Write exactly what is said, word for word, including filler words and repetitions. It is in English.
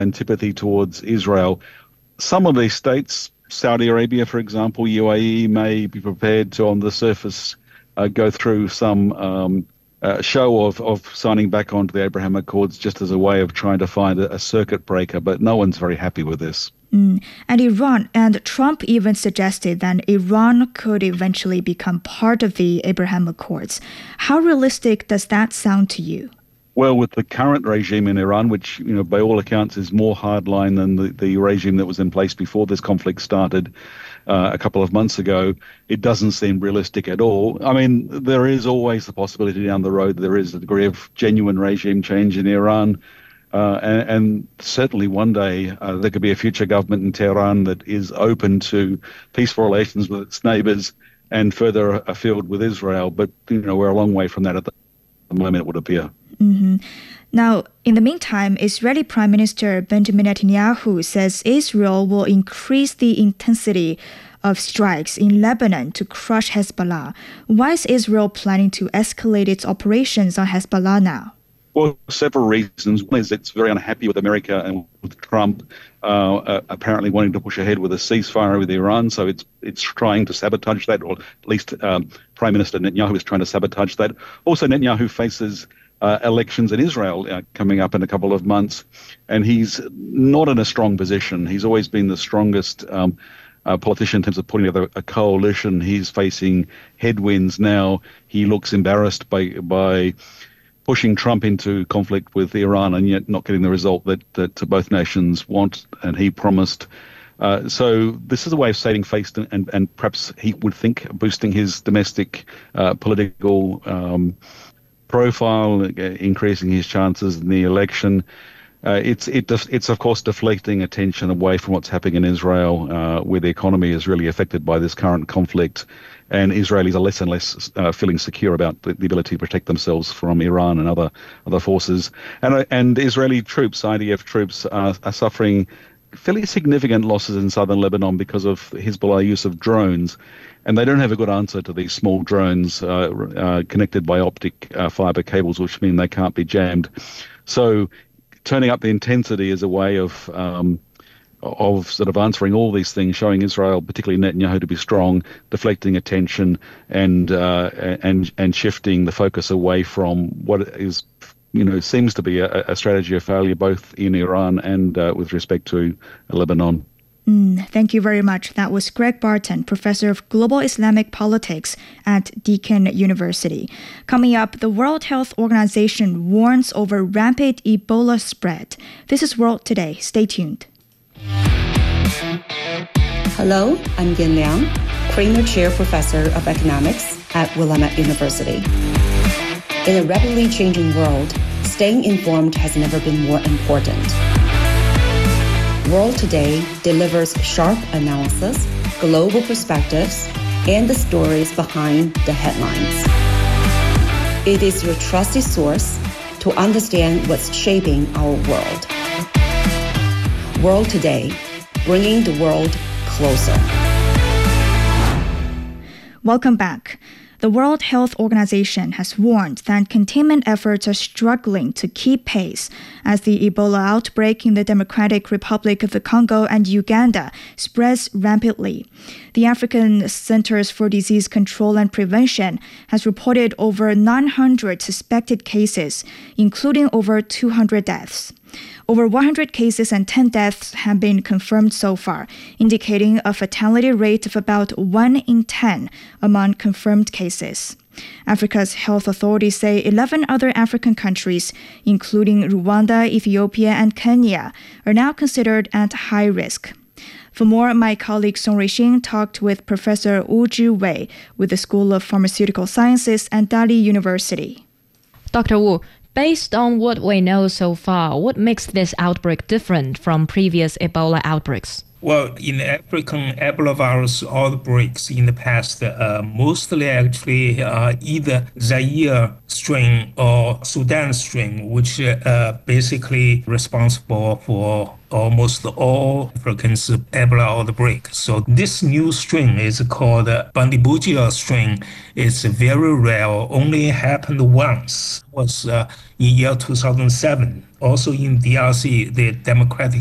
antipathy towards Israel. Some of these states, Saudi Arabia, for example, U A E, may be prepared to, on the surface, uh, go through some um, uh, show of, of signing back onto the Abraham Accords just as a way of trying to find a, a circuit breaker, but no one's very happy with this. Mm. And Iran, and Trump even suggested that Iran could eventually become part of the Abraham Accords. How realistic does that sound to you? Well, with the current regime in Iran, which, you know, by all accounts is more hardline than the, the regime that was in place before this conflict started uh, a couple of months ago, it doesn't seem realistic at all. I mean, there is always the possibility down the road there is a degree of genuine regime change in Iran. Uh, and, and certainly one day uh, there could be a future government in Tehran that is open to peaceful relations with its neighbors and further afield with Israel. But, you know, we're a long way from that at the moment, it would appear. Mm-hmm. Now, in the meantime, Israeli Prime Minister Benjamin Netanyahu says Israel will increase the intensity of strikes in Lebanon to crush Hezbollah. Why is Israel planning to escalate its operations on Hezbollah now? Well, several reasons. One is it's very unhappy with America and with Trump uh, uh, apparently wanting to push ahead with a ceasefire with Iran. So it's it's trying to sabotage that, or at least um, Prime Minister Netanyahu is trying to sabotage that. Also, Netanyahu faces uh, elections in Israel uh, coming up in a couple of months, and he's not in a strong position. He's always been the strongest um, uh, politician in terms of putting together a coalition. He's facing headwinds now. He looks embarrassed by by. pushing Trump into conflict with Iran and yet not getting the result that, that both nations want and he promised. Uh, so this is a way of saving face and, and, and perhaps he would think boosting his domestic uh, political um, profile, increasing his chances in the election. Uh, it's it def- it's of course deflecting attention away from what's happening in Israel, uh, where the economy is really affected by this current conflict, and Israelis are less and less uh, feeling secure about the, the ability to protect themselves from Iran and other other forces. And uh, and Israeli troops, I D F troops, are, are suffering fairly significant losses in southern Lebanon because of Hezbollah use of drones, and they don't have a good answer to these small drones uh, uh, connected by optic uh, fiber cables, which mean they can't be jammed. So turning up the intensity is a way of um, of sort of answering all these things, showing Israel, particularly Netanyahu, to be strong, deflecting attention and uh, and and shifting the focus away from what is, you know, seems to be a, a strategy of failure both in Iran and uh, with respect to Lebanon. Mm, thank you very much. That was Greg Barton, Professor of Global Islamic Politics at Deakin University. Coming up, the World Health Organization warns over rampant Ebola spread. This is World Today. Stay tuned. Hello, I'm Yin Liang, Kramer Chair Professor of Economics at Willamette University. In a rapidly changing world, staying informed has never been more important. World Today delivers sharp analysis, global perspectives, and the stories behind the headlines. It is your trusted source to understand what's shaping our world. World Today, bringing the world closer. Welcome back. The World Health Organization has warned that containment efforts are struggling to keep pace as the Ebola outbreak in the Democratic Republic of the Congo and Uganda spreads rapidly. The African Centers for Disease Control and Prevention has reported over nine hundred suspected cases, including over two hundred deaths. Over one hundred cases and ten deaths have been confirmed so far, indicating a fatality rate of about one in ten among confirmed cases. Africa's health authorities say eleven other African countries, including Rwanda, Ethiopia, and Kenya, are now considered at high risk. For more, my colleague Song Ruixing talked with Professor Wu Zhiwei with the School of Pharmaceutical Sciences at Dali University. Doctor Wu, based on what we know so far, what makes this outbreak different from previous Ebola outbreaks? Well, in African Ebola virus outbreaks in the past, uh, mostly actually uh, either Zaire strain or Sudan strain, which uh, basically responsible for almost all Africans' Ebola outbreak. So this new strain is called Bandibugia strain. It's very rare, only happened once. It was uh, in year two thousand seven. Also in D R C, the Democratic